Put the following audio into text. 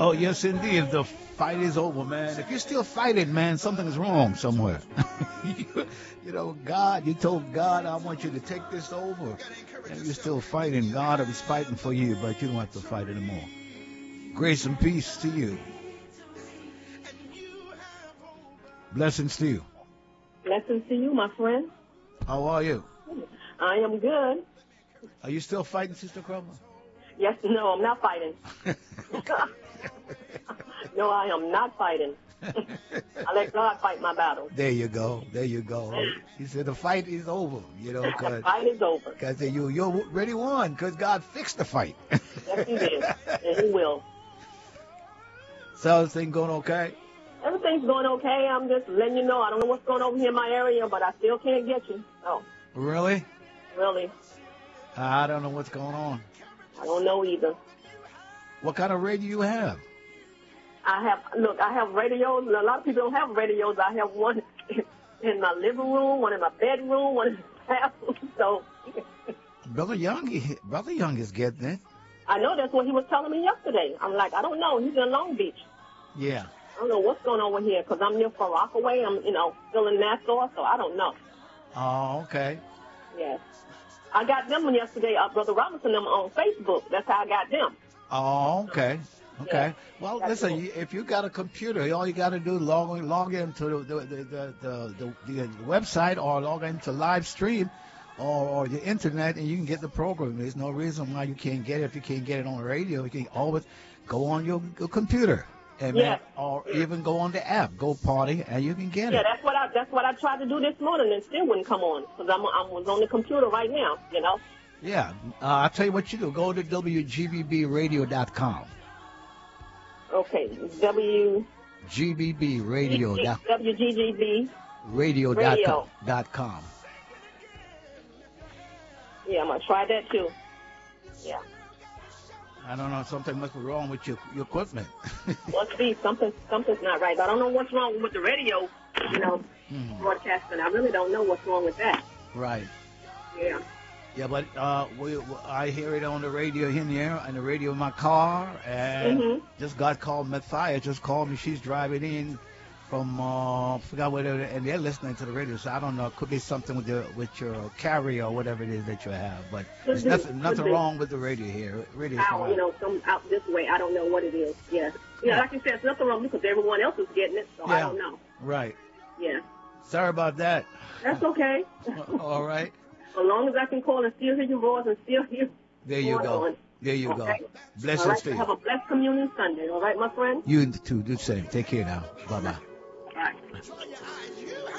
Oh, yes, indeed. The fight is over, man. If you're still fighting, man, something is wrong somewhere. God, you told God, I want you to take this over. And you're still fighting. God is fighting for you, but you don't have to fight anymore. Grace and peace to you. Blessings to you. Blessings to you, my friend. How are you? I am good. Are you still fighting, Sister Crumble? Yes, no, I'm not fighting. No, I am not fighting. I let God fight my battle. There you go. There you go. He said the fight is over, The fight is over. Because you already won, because God fixed the fight. Yes, he did. And he will. So everything going okay? Everything's going okay. I'm just letting you know. I don't know what's going on over here in my area, but I still can't get you. Oh. Really? Really. I don't know what's going on. I don't know either. What kind of radio you have? I have radios. A lot of people don't have radios. I have one in my living room, one in my bedroom, one in the bathroom. So, Brother Young is getting it. I know that's what he was telling me yesterday. I'm like, I don't know. He's in Long Beach. Yeah. I don't know what's going on over here because I'm near Far Rockaway. I'm, still in Nassau, so I don't know. Oh, okay. Yes. I got them yesterday, Brother Robinson, them on Facebook. That's how I got them. Oh, okay. Okay. Yeah. Well, listen, if you got a computer, all you got to do is log into the website or log into live stream or the internet, and you can get the program. There's no reason why you can't get it. If you can't get it on the radio, you can always go on your computer. Or even go on the app, Go Party, and you can get it. Yeah, that's what I tried to do this morning, and still wouldn't come on because I was on the computer right now. Yeah, I'll tell you what you do. Go to WGBBradio.com. Okay, WGBB Radio. WGGB Radio.com. Yeah, I'm gonna try that too. Yeah. I don't know. Something must be wrong with your equipment. Must be something's not right. I don't know what's wrong with the radio, broadcasting. I really don't know what's wrong with that. Right. Yeah. Yeah, but I hear it on the radio in the radio in my car, and just got called Matthias. Just called me. She's driving in from forgot what, and they're listening to the radio. So I don't know. It could be something with your carrier or whatever it is that you have. But there's nothing wrong with the radio here. Radio some out this way. I don't know what it is. Yeah. Yeah, like you said, there's nothing wrong because everyone else is getting it. So I don't know. Right. Yeah. Sorry about that. That's okay. All right. As long as I can call and still hear your voice and still hear. There you go. On. There you go. Blessings all right, to you. Have a blessed communion Sunday. All right, my friend? You too. Do the same. Take care now. Bye-bye. All right.